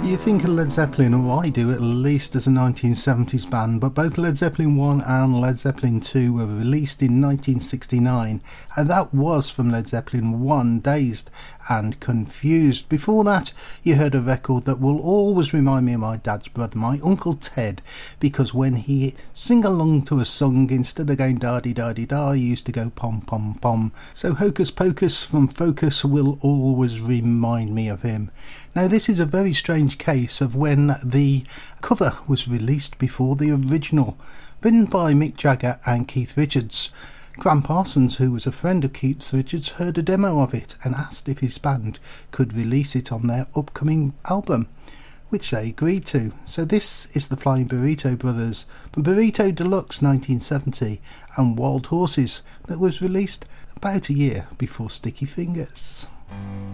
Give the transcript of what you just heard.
You think of Led Zeppelin, or I do at least, as a 1970s band, but both Led Zeppelin 1 and Led Zeppelin 2 were released in 1969, and that was from Led Zeppelin 1, Dazed and Confused. Before that, you heard a record that will always remind me of my dad's brother, my Uncle Ted, because when he sing along to a song, instead of going da-dee-da-dee-da, he used to go pom-pom-pom. So Hocus Pocus from Focus will always remind me of him. Now, this is a very strange case of when the cover was released before the original, written by Mick Jagger and Keith Richards. Graham Parsons, who was a friend of Keith Richards, heard a demo of it and asked if his band could release it on their upcoming album, which they agreed to. So this is the Flying Burrito Brothers from Burrito Deluxe 1970 and Wild Horses, that was released about a year before Sticky Fingers.